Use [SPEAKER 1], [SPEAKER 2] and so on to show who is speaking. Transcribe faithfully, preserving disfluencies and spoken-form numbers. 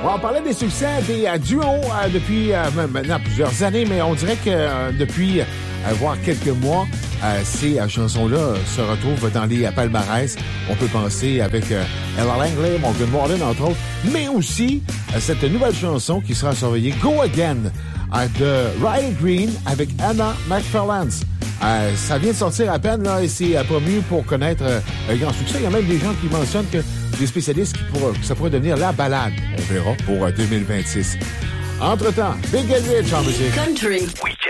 [SPEAKER 1] Bon, on parlait des succès des euh, duos euh, depuis euh, maintenant plusieurs années, mais on dirait que euh, depuis, euh, voire quelques mois, euh, ces euh, chansons-là euh, se retrouvent dans les euh, palmarès. On peut penser avec euh, Ella Langley, Morgan Wallen, entre autres, mais aussi euh, cette nouvelle chanson qui sera surveillée, Go Again, euh, de Riley Green avec Anna McFarlane. Euh, ça vient de sortir à peine, là, et c'est euh, pas mieux pour connaître euh, un grand succès. Il y a même des gens qui mentionnent que des spécialistes qui pour, que ça pourrait devenir la balade. On verra pour euh, deux mille vingt-six. Entre-temps, Big and Rich en musique.
[SPEAKER 2] Country.